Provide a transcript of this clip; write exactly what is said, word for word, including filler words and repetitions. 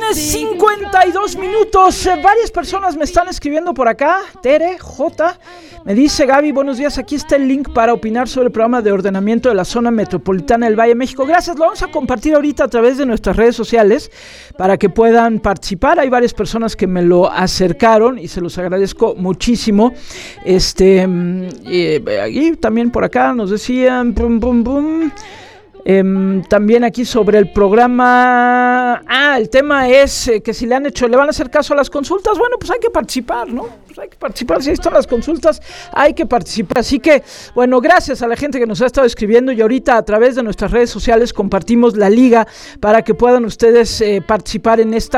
cincuenta y dos minutos. Eh, varias personas me están escribiendo por acá. Tere, J, me dice Gaby, buenos días, aquí está el link para opinar sobre el programa de ordenamiento de la zona metropolitana del Valle de México. Gracias, lo vamos a compartir ahorita a través de nuestras redes sociales para que puedan participar. Hay varias personas que me lo acercaron y se los agradezco muchísimo. Este, eh, y también por acá nos decían, bum, bum, bum. Eh, también aquí sobre el programa. Ah, el tema es eh, que si le han hecho, le van a hacer caso a las consultas. Bueno, pues hay que participar, ¿no? Pues hay que participar, si ahí están las consultas, hay que participar. Así que, bueno, gracias a la gente que nos ha estado escribiendo y ahorita a través de nuestras redes sociales compartimos la liga para que puedan ustedes eh, participar en esta